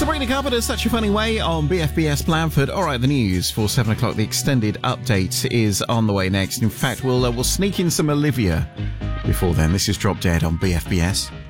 Sabrina Carpenter, Such a Funny Way on BFBS Blandford. All right, the news for 7 o'clock. The extended update is on the way next. In fact, we'll sneak in some Olivia before then. This is Drop Dead on BFBS.